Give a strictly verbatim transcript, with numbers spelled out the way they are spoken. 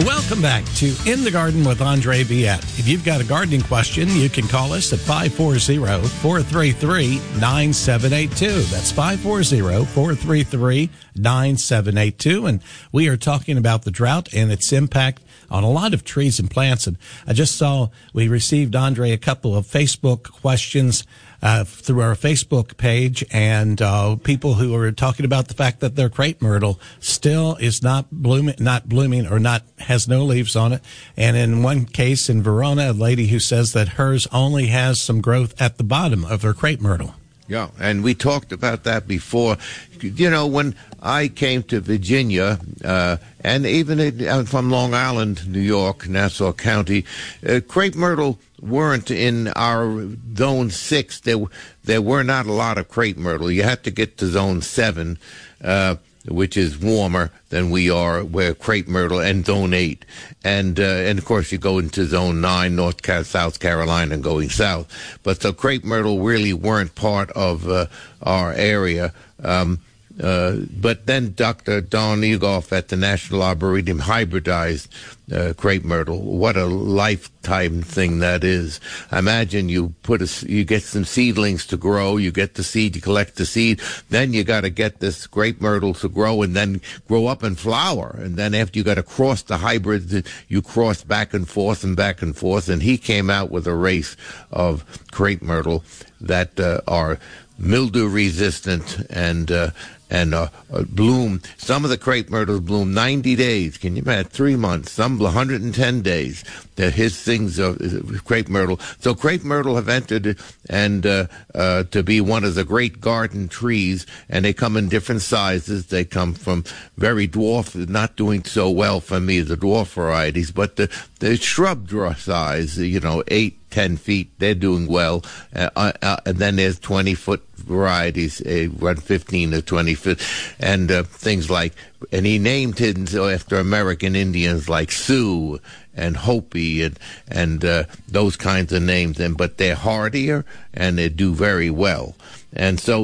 Welcome back to In the Garden with Andre Viette. If you've got a gardening question, you can call us at five four zero, four three three, nine seven eight two. That's five four zero, four three three, nine seven eight two. And we are talking about the drought and its impact on a lot of trees and plants. And I just saw we received, Andre, a couple of Facebook questions Uh, through our Facebook page, and uh, people who are talking about the fact that their crepe myrtle still is not blooming, not blooming, or not has no leaves on it. And in one case in Verona, a lady who says that hers only has some growth at the bottom of her crepe myrtle. Yeah, and we talked about that before. You know, when I came to Virginia, uh, and even in, uh, from Long Island, New York, Nassau County, uh, crepe myrtle weren't in our zone six. There, there were not a lot of crepe myrtle. You had to get to zone seven, uh, which is warmer than we are, where crepe myrtle, and zone eight. And, uh, and of course you go into zone nine, North Car- South Carolina, and going south. But the crepe myrtle really weren't part of, uh, our area. Um, Uh, but then Doctor Don Egoff at the National Arboretum hybridized uh, crepe myrtle. What a lifetime thing that is. Imagine you put a, you get some seedlings to grow, you get the seed, you collect the seed, then you got to get this crepe myrtle to grow and then grow up and flower. And then after you got to cross the hybrids, you cross back and forth and back and forth. And he came out with a race of crepe myrtle that uh, are mildew resistant and uh, and uh, uh, bloom. Some of the crepe myrtles bloom ninety days. Can you imagine? Three months. Some one hundred ten days. That his things are uh, crepe myrtle. So crepe myrtle have entered and uh, uh, to be one of the great garden trees, and they come in different sizes. They come from very dwarf, not doing so well for me, the dwarf varieties, but the the shrub draw size, you know, eight, ten feet, they're doing well. Uh, uh, and then there's twenty foot varieties, uh, run fifteen to twenty foot, and uh, things like, and he named his after American Indians like Sioux and Hopi and and uh, those kinds of names. And but they're hardier and they do very well. And so